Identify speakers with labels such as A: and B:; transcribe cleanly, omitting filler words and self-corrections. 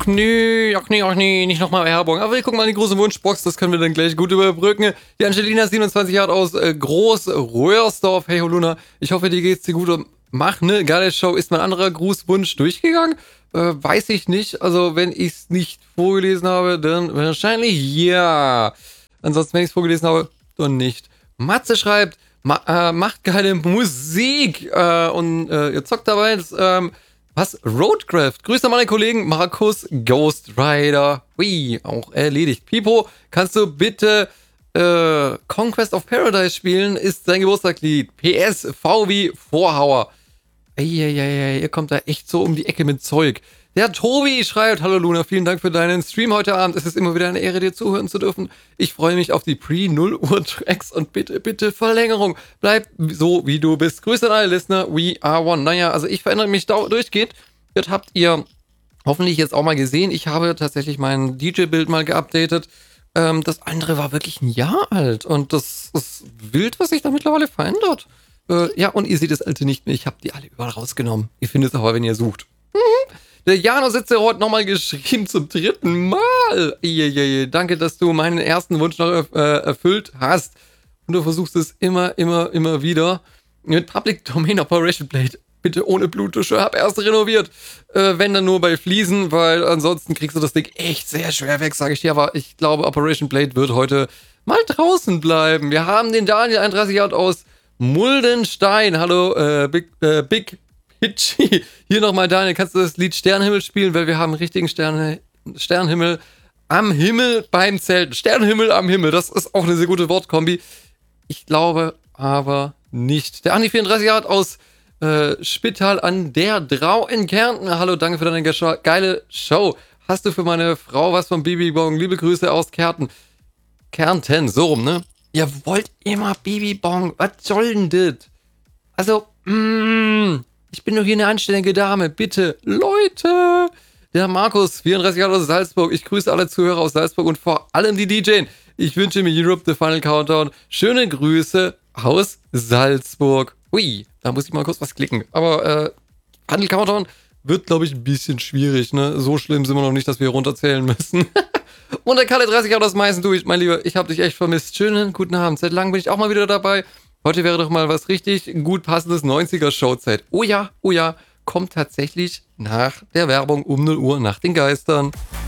A: ach nee, nicht nochmal Werbung. Aber wir gucken mal in die große Wunschbox, das können wir dann gleich gut überbrücken. Die Angelina, 27 Jahre aus Groß-Röhrsdorf. Hey, Holuna, ich hoffe, dir geht's dir gut und mach ne geile Show. Ist mein anderer Grußwunsch durchgegangen? Weiß ich nicht. Also, wenn ich es nicht vorgelesen habe, dann wahrscheinlich ja. Ansonsten, wenn ich es vorgelesen habe, dann nicht. Matze schreibt, macht geile Musik und ihr zockt dabei. Was? Roadcraft. Grüße an meine Kollegen Markus Ghost Rider. Ui, auch erledigt. Pipo, kannst du bitte Conquest of Paradise spielen? Ist sein Geburtstagslied. PS, V wie Vorhauer. Eieiei, ihr kommt da echt so um die Ecke mit Zeug. Der Tobi schreibt, hallo Luna, vielen Dank für deinen Stream heute Abend. Es ist immer wieder eine Ehre, dir zuhören zu dürfen. Ich freue mich auf die Pre-0-Uhr-Tracks und bitte, bitte Verlängerung. Bleib so, wie du bist. Grüße an alle Listener, we are one. Naja, also ich verändere mich durchgehend. Das habt ihr hoffentlich jetzt auch mal gesehen. Ich habe tatsächlich mein DJ-Bild mal geupdatet. Das andere war wirklich ein Jahr alt und das ist wild, was sich da mittlerweile verändert. Ja, und ihr seht das alte nicht mehr. Ich habe die alle überall rausgenommen. Ihr findet es aber, wenn ihr sucht. Der Jano sitzt ja heute nochmal geschrieben zum 3. Mal. Danke, dass du meinen ersten Wunsch noch erfüllt hast. Und du versuchst es immer wieder. Mit Public Domain Operation Blade. Bitte ohne Blutdusche. Hab erst renoviert. Wenn dann nur bei Fliesen, weil ansonsten kriegst du das Ding echt sehr schwer weg, sage ich dir. Aber ich glaube, Operation Blade wird heute mal draußen bleiben. Wir haben den Daniel, 31 Jahre aus Muldenstein. Hallo, Big Hitchy. Hier nochmal, Daniel, kannst du das Lied Sternenhimmel spielen? Weil wir haben einen richtigen Sternenhimmel am Himmel beim Zelten. Sternenhimmel am Himmel, das ist auch eine sehr gute Wortkombi. Ich glaube aber nicht. Der Andi, 34 Jahre aus Spittal an der Drau in Kärnten. Hallo, danke für deine geile Show. Hast du für meine Frau was von Bibi Bong? Liebe Grüße aus Kärnten. Kärnten, so rum, ne? Ihr wollt immer Bibi Bong. Was soll denn das? Also, ich bin doch hier eine anständige Dame. Bitte, Leute. Der Markus, 34 Jahre aus Salzburg. Ich grüße alle Zuhörer aus Salzburg und vor allem die DJs. Ich wünsche mir Europe the Final Countdown. Schöne Grüße aus Salzburg. Ui, da muss ich mal kurz was klicken. Aber Final Countdown wird, glaube ich, ein bisschen schwierig. Ne? So schlimm sind wir noch nicht, dass wir runterzählen müssen. Und der Kalle, 30 Jahre aus Meißen, du, mein Lieber, ich habe dich echt vermisst. Schönen guten Abend. Seit langem bin ich auch mal wieder dabei. Heute wäre doch mal was richtig gut passendes 90er-Showzeit. Oh ja, kommt tatsächlich nach der Werbung um 0 Uhr nach den Geistern.